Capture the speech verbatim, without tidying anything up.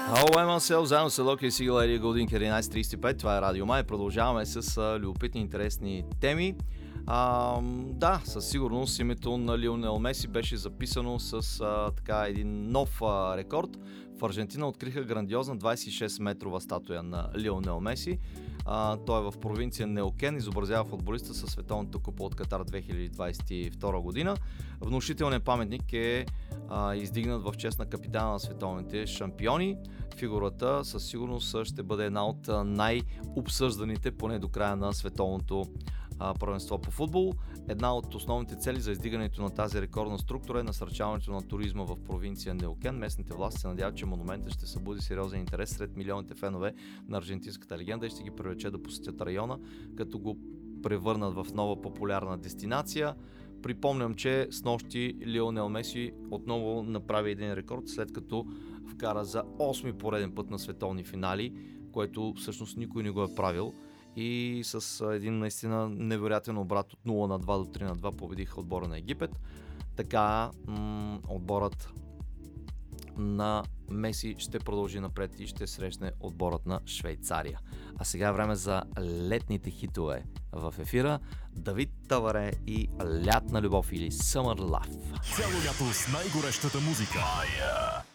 Hello, I'm Marcel, заедно с Локи и Сигал Ерия Голдинг единайсет трийсет и пет. Това е Радио Май. Продължаваме с а, любопитни интересни теми. А, да, със сигурност името на Лионел Меси беше записано с а, така един нов а, рекорд. В Аржентина откриха грандиозна двайсет и шест метрова статуя на Лионел Меси. А, той е в провинция Неокен, изобразява футболиста със световната купа от Катар две хиляди двайсет и втора година. Внушителният паметник е а, издигнат в чест на капитана на световните шампиони. Фигурата със сигурност ще бъде една от най-обсъжданите поне до края на световното а, първенство по футбол. Една от основните цели за издигането на тази рекордна структура е насърчаването на туризма в провинция Неокен. Местните власти се надяват, че монументът ще събуди сериозен интерес сред милионите фенове на аржентинската легенда и ще ги привлече да посетят района, като го превърнат в нова популярна дестинация. Припомням, че с нощи Лионел Меси отново направи един рекорд, след като вкара за осми пореден път на световни финали, което всъщност никой не го е правил, и с един наистина невероятен обрат от нула на два до три на два победиха отбора на Египет. Така м- отборът на Меси ще продължи напред и ще срещне отборът на Швейцария. А сега е време за летните хитове в ефира. Давид Таваре и Лятна любов или Summer Love. Цяло лято с най-горещата музика.